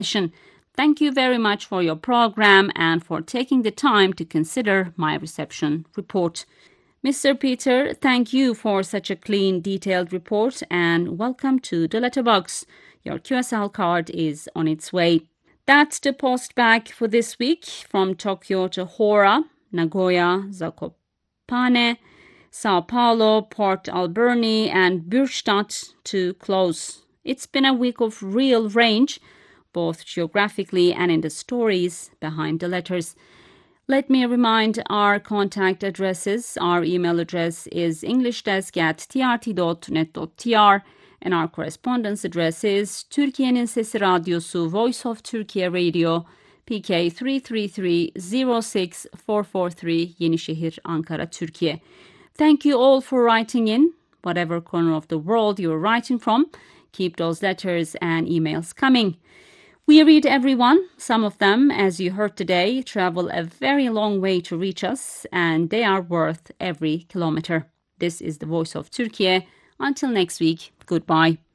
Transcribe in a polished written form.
Thank you very much for your program and for taking the time to consider my reception report. Mr. Peter, thank you for such a clean, detailed report and welcome to the letterbox. Your QSL card is on its way. That's the post bag for this week from Tokyo to Hora, Nagoya, Zakopane, Sao Paulo, Port Alberni, and Bürstadt to close. It's been a week of real range, both geographically and in the stories behind the letters. Let me remind our contact addresses. Our email address is englishdesk@trt.net.tr and our correspondence address is Türkiye'nin Sesi Radyosu, Voice of Turkey Radio, PK 33306443, Yenişehir, Ankara, Türkiye. Thank you all for writing in, whatever corner of the world you're writing from. Keep those letters and emails coming. We read everyone. Some of them, as you heard today, travel a very long way to reach us, and they are worth every kilometer. This is the Voice of Turkey. Until next week, goodbye.